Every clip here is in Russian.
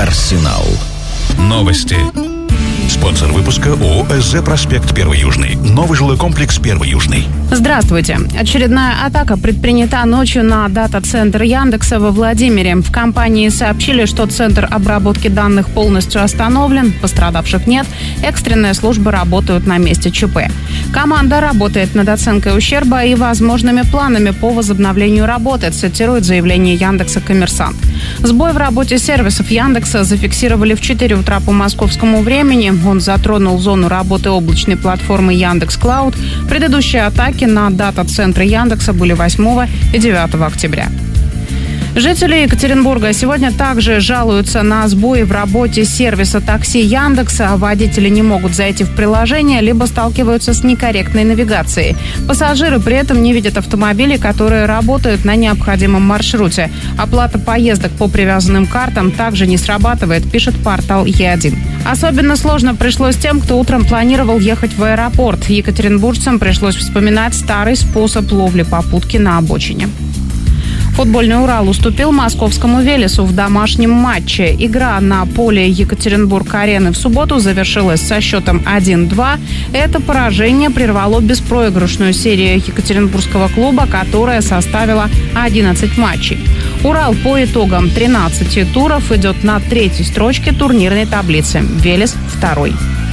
Арсенал. Новости. Спонсор выпуска ООО «СЗ Проспект 1 Южный». Новый жилой комплекс 1 Южный. Здравствуйте. Очередная атака предпринята ночью на дата-центр Яндекса во Владимире. В компании сообщили, что центр обработки данных полностью остановлен, пострадавших нет, экстренные службы работают на месте ЧП. Команда работает над оценкой ущерба и возможными планами по возобновлению работы, цитирует заявление Яндекса «Коммерсант». Сбой в работе сервисов Яндекса зафиксировали в 4 утра по московскому времени. Он затронул зону работы облачной платформы Яндекс.Клауд. Предыдущие атаки на дата-центры Яндекса были 8 и 9 октября. Жители Екатеринбурга сегодня также жалуются на сбои в работе сервиса такси Яндекса. Водители не могут зайти в приложение, либо сталкиваются с некорректной навигацией. Пассажиры при этом не видят автомобилей, которые работают на необходимом маршруте. Оплата поездок по привязанным картам также не срабатывает, пишет портал Е1. Особенно сложно пришлось тем, кто утром планировал ехать в аэропорт. Екатеринбуржцам пришлось вспоминать старый способ ловли попутки на обочине. Футбольный «Урал» уступил московскому «Велесу» в домашнем матче. Игра на поле Екатеринбург-арены в субботу завершилась со счетом 1-2. Это поражение прервало беспроигрышную серию екатеринбургского клуба, которая составила 11 матчей. «Урал» по итогам 13 туров идет на 3-й строчке турнирной таблицы. «Велес» – 2-й.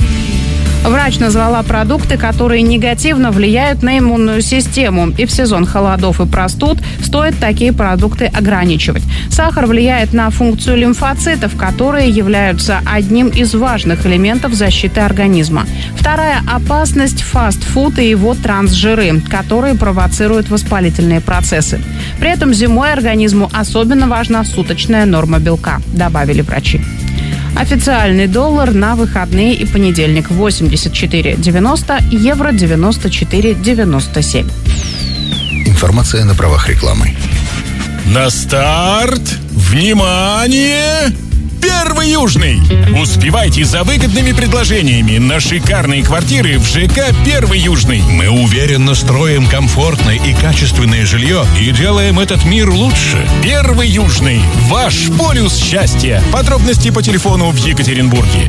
Врач назвала продукты, которые негативно влияют на иммунную систему. И в сезон холодов и простуд стоит такие продукты ограничивать. Сахар влияет на функцию лимфоцитов, которые являются одним из важных элементов защиты организма. Вторая опасность – фастфуд и его трансжиры, которые провоцируют воспалительные процессы. При этом зимой организму особенно важна суточная норма белка, добавили врачи. Официальный доллар на выходные и понедельник 84,90, евро 94,97. Информация на правах рекламы. На старт! Внимание! 1 Южный! Успевайте за выгодными предложениями на шикарные квартиры в ЖК 1 Южный. Мы уверенно строим комфортное и качественное жилье и делаем этот мир лучше. 1 Южный. Ваш полюс счастья. Подробности по телефону в Екатеринбурге.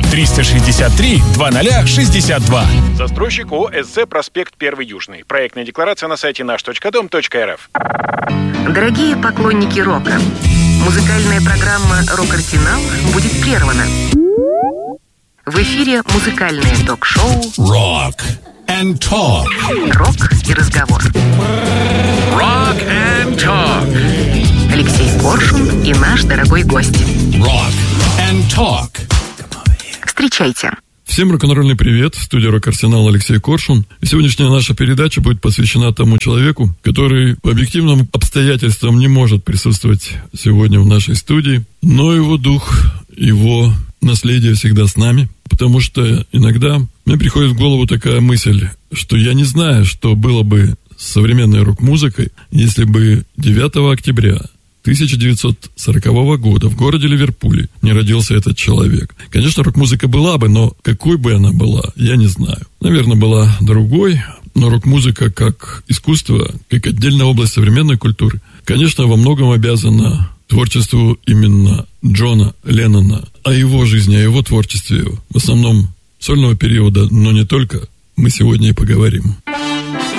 363-2062. Застройщик ООО «СЗ Проспект 1 Южный». Проектная декларация на сайте наш.дом.рф. Дорогие поклонники рока, музыкальная программа «Рок-Арсенал» будет прервана. В эфире музыкальное ток-шоу Rock and Talk. «Рок и разговор». Rock and Talk. Алексей Коршун и наш дорогой гость. Rock and Talk. Встречайте. Всем рок-н-ролльный привет, в студии «Рок-Арсенал» Алексей Коршун. И сегодняшняя наша передача будет посвящена тому человеку, который по объективным обстоятельствам не может присутствовать сегодня в нашей студии, но его дух, его наследие всегда с нами, потому что иногда мне приходит в голову такая мысль, что я не знаю, что было бы с современной рок-музыкой, если бы 9 октября 1940 года в городе Ливерпуле не родился этот человек. Конечно, рок-музыка была бы, но какой бы она была, я не знаю. Наверное, была другой, но рок-музыка как искусство, как отдельная область современной культуры, конечно, во многом обязана творчеству именно Джона Леннона. О его жизни, о его творчестве, в основном сольного периода, но не только, мы сегодня и поговорим.